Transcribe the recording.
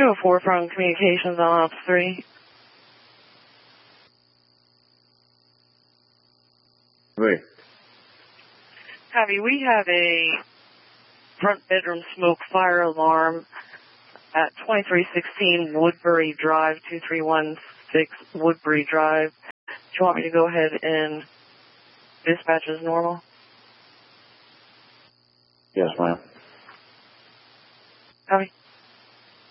204 from Communications on Ops 3. Wait. Copy. We have a front bedroom smoke fire alarm at 2316 Woodbury Drive, 2316 Woodbury Drive. Do you want me to go ahead and dispatch as normal? Yes, ma'am. Copy.